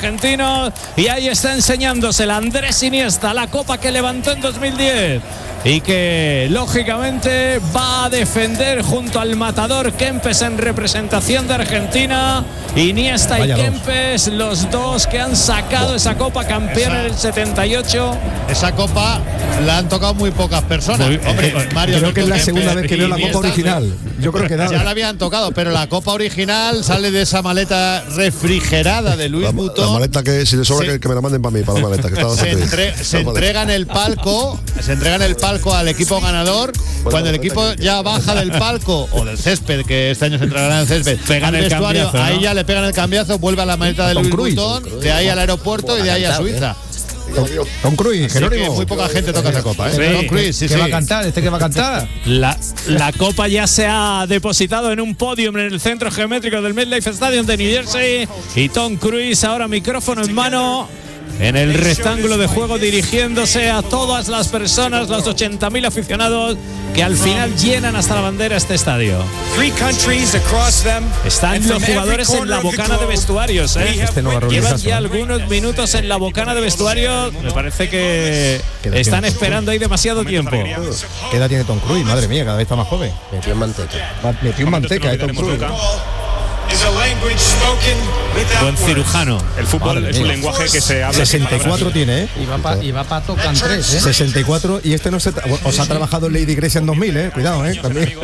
argentinos, y ahí está enseñándosela Andrés Iniesta, la copa que levantó en 2010 y que lógicamente va a defender junto al matador Kempes en representación de Argentina. Iniesta y Kempes, los dos que han sacado esa copa campeón en el 78. Esa copa la han tocado muy pocas personas. Hombre, Mario, creo que es la segunda vez que veo la copa original. Yo creo que ya la habían tocado, pero la copa original sale de esa maleta refrigerada de Louis Vuitton. La maleta que si le sobra que me la manden para mí, para la maleta. Que se entrega en el palco, al equipo ganador. Cuando el equipo ya baja del palco o del césped, que este año se entregará en el césped, pegan el vestuario, cambiazo, ¿no? Ahí ya le pegan el cambiazo, vuelve a la maleta de Louis Vuitton, de ahí al aeropuerto y de ahí a Suiza. Tom Cruise, Jerónimo. Muy poca gente toca esa copa, ¿eh? Sí. Tom Cruise, ¿Qué va a cantar? ¿Qué va a cantar? La copa ya se ha depositado en un podium en el centro geométrico del MetLife Stadium de New Jersey, y Tom Cruise ahora micrófono en mano en el rectángulo de juego, dirigiéndose a todas las personas, los 80.000 aficionados que al final llenan hasta la bandera este estadio. Están los jugadores en la bocana de vestuarios, ¿eh? Llevan ya algunos minutos en la bocana de vestuarios. Me parece que están esperando ahí demasiado tiempo. ¿Qué edad tiene Tom Cruise? Madre mía, cada vez está más joven. Metió en manteca, Tom Cruise. Buen cirujano. El fútbol es un lenguaje que se habla. 64 tiene, ¿eh? Y va para tocan 3, ¿eh? 64, y este no se os ha trabajado en Lady Grace en 2000, ¿eh? Cuidado, ¿eh? También.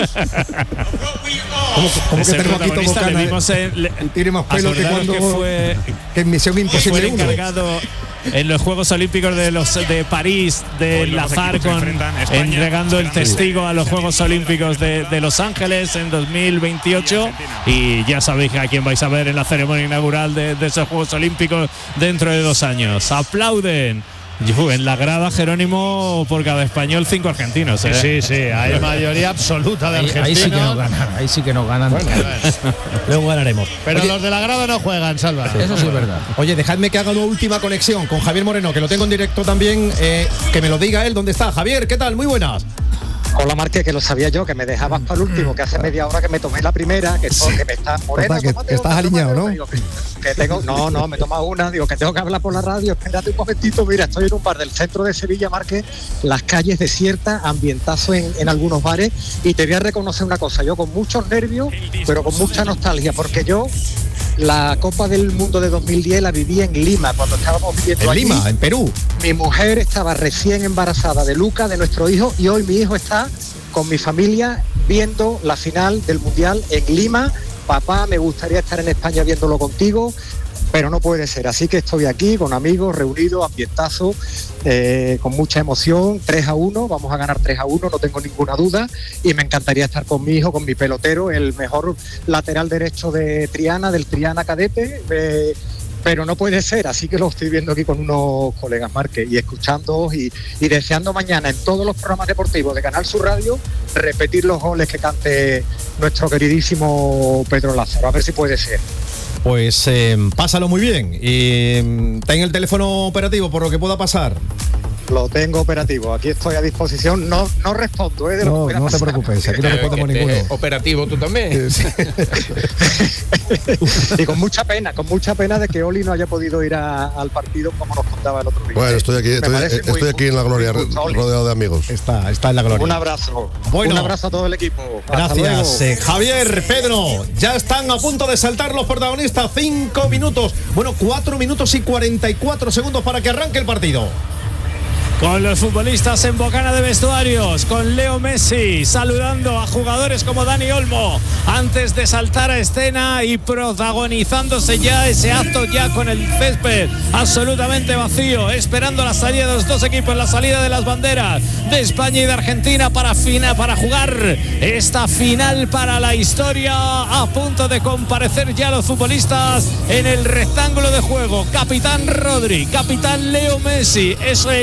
¿Cómo que tenemos aquí todo bocana? Y tiene más pelo que cuando que en Misión Imposible 1. Encargado en los Juegos Olímpicos de París de enlazar con entregando el testigo a los Juegos Olímpicos de Los Ángeles en 2028, y ya sabéis a quién vais a ver en la ceremonia inaugural de esos Juegos Olímpicos dentro de 2 años. Aplauden en la grada, Jerónimo, por cada español 5 argentinos, ¿eh? Sí, hay mayoría absoluta de argentinos. Ahí sí que nos ganan. Bueno, luego ganaremos. Pero los de la grada no juegan, Salva. Eso sí es verdad. Oye, dejadme que haga una última conexión con Javier Moreno, que lo tengo en directo también, que me lo diga él dónde está. Javier, ¿qué tal? Muy buenas. Hola, Marque, que lo sabía yo, que me dejabas para el último, que hace media hora que me tomé la primera, que me está Moreno. Que estás alineado, ¿no? Digo, que tengo, no, me toma una, digo que tengo que hablar por la radio, espérate un momentito, mira, estoy en un bar del centro de Sevilla, Marque, las calles desiertas, ambientazo en algunos bares, y te voy a reconocer una cosa, yo con muchos nervios, pero con mucha nostalgia, porque yo la Copa del Mundo de 2010 la viví en Lima, cuando estábamos viviendo allí. En Lima, en Perú. Mi mujer estaba recién embarazada de Luca, de nuestro hijo, y hoy mi hijo está con mi familia viendo la final del Mundial en Lima. Papá, me gustaría estar en España viéndolo contigo, pero no puede ser. Así que estoy aquí con amigos, reunidos, ambientazo, con mucha emoción. 3-1, vamos a ganar 3-1, no tengo ninguna duda. Y me encantaría estar con mi hijo, con mi pelotero, el mejor lateral derecho de Triana, del Triana Cadete. Pero no puede ser, así que lo estoy viendo aquí con unos colegas, Marque, y escuchando y deseando mañana en todos los programas deportivos de Canal Sur Radio repetir los goles que cante nuestro queridísimo Pedro Lázaro, a ver si puede ser. Pues pásalo muy bien y ten el teléfono operativo por lo que pueda pasar. Lo tengo operativo, aquí estoy a disposición, no respondo, de lo que no te preocupes, aquí no respondemos ninguno. Operativo tú también. Sí. Y con mucha pena de que Oli no haya podido ir al partido como nos contaba el otro día. Bueno, estoy aquí en la gloria, rodeado de amigos. Está en la gloria. Un abrazo. Bueno, un abrazo a todo el equipo. Gracias, Javier, Pedro. Ya están a punto de saltar los protagonistas. 5 minutos. Bueno, 4 minutos y 44 segundos para que arranque el partido. Con los futbolistas en bocana de vestuarios, con Leo Messi saludando a jugadores como Dani Olmo antes de saltar a escena y protagonizándose ya ese acto ya con el césped absolutamente vacío, esperando la salida de los dos equipos, la salida de las banderas de España y de Argentina para jugar esta final para la historia. A punto de comparecer ya los futbolistas en el rectángulo de juego. Capitán Rodri, capitán Leo Messi, eso eleva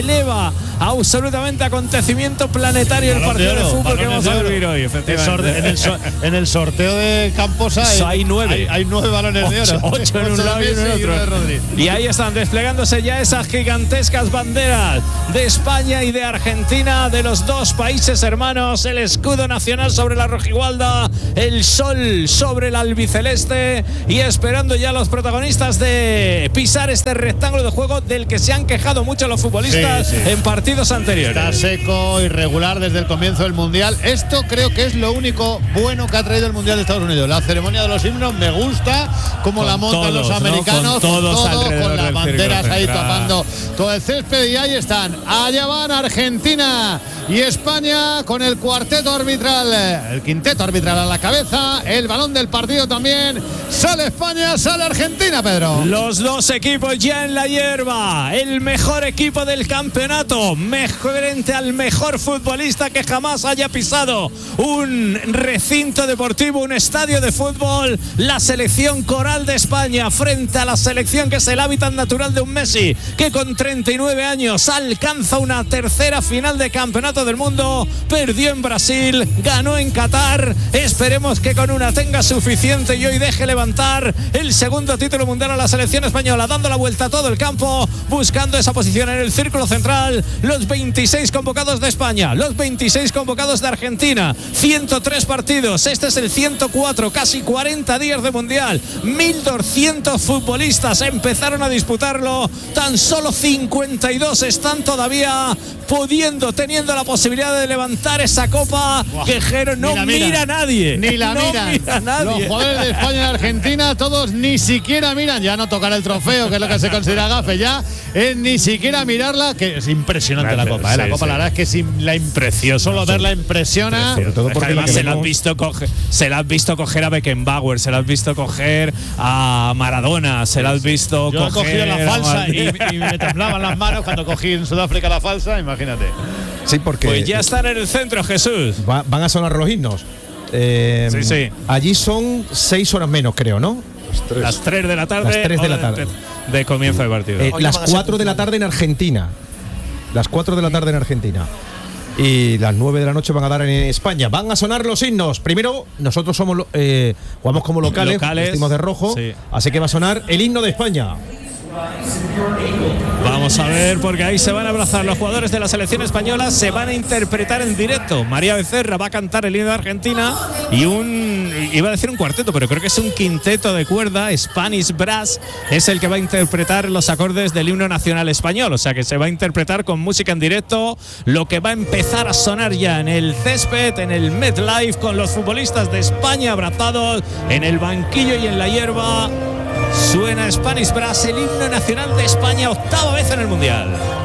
será absolutamente acontecimiento planetario el partido de fútbol que vamos a vivir hoy, efectivamente. En el sorteo de Campos hay 9. Hay 9 balones de oro. 8 en un lado y en el otro. Y ahí están desplegándose ya esas gigantescas banderas de España y de Argentina, de los dos países hermanos, el escudo nacional sobre la rojigualda, el sol sobre el albiceleste, y esperando ya los protagonistas de pisar este rectángulo de juego del que se han quejado mucho los futbolistas en partidos anteriores. Está seco, irregular desde el comienzo del Mundial. Esto creo que es lo único bueno que ha traído el Mundial de Estados Unidos. La ceremonia de los himnos me gusta, cómo la montan los americanos, ¿no? Con con las banderas ahí tapando todo el césped, y ahí están. Allá van Argentina y España con el cuarteto arbitral, el quinteto arbitral a la cabeza, el balón del partido también. Sale España, sale Argentina, Pedro. Los dos equipos ya en la hierba, el mejor equipo del campeonato, frente al mejor futbolista que jamás haya pisado un recinto deportivo, un estadio de fútbol, la selección coral de España frente a la selección que es el hábitat natural de un Messi, que con 39 años alcanza una tercera final de campeonato del mundo, perdió en Brasil, ganó en Qatar, esperemos que con una tenga suficiente y hoy deje levantar el segundo título mundial a la selección española, dando la vuelta a todo el campo, buscando esa posición en el círculo central, los 26 convocados de España, los 26 convocados de Argentina, 103 partidos, este es el 104, casi 40 días de mundial, 1.200 futbolistas empezaron a disputarlo, tan solo 52 están todavía teniendo la posibilidad de levantar esa copa. Quejero no mira a nadie. Ni la miran. Los jugadores de España y Argentina, todos ni siquiera miran. Ya no tocar el trofeo, que es lo que se considera gafe, ya es ni siquiera mirarla, que es impresionante la copa. La copa, la verdad es que la precioso. Solo verla impresiona. Sobre todo porque además se la has visto coger a Beckenbauer, se la has visto coger a Maradona, se la has visto Yo coger. He cogido la falsa y me temblaban las manos cuando cogí en Sudáfrica la falsa, imagínate. Sí, porque pues ya están en el centro, Jesús. Van a sonar los himnos. Sí. Allí son 6 horas menos, creo, ¿no? Las 3 de la tarde. Las 3 de la tarde. De comienzo de partido. Las 4 de la tarde en Argentina. Las 4 de la tarde en Argentina. Y las 9 de la noche van a dar en España. Van a sonar los himnos. Primero, nosotros jugamos como locales, vestimos de rojo. Sí. Así que va a sonar el himno de España. Vamos a ver, porque ahí se van a abrazar los jugadores de la selección española, se van a interpretar en directo. María Becerra va a cantar el himno de Argentina y iba a decir un cuarteto, pero creo que es un quinteto de cuerda. Spanish Brass es el que va a interpretar los acordes del himno nacional español, o sea que se va a interpretar con música en directo, lo que va a empezar a sonar ya en el césped, en el MetLife, con los futbolistas de España abrazados en el banquillo y en la hierba. Suena Spanish Brass, el himno nacional de España, 8ª vez en el Mundial.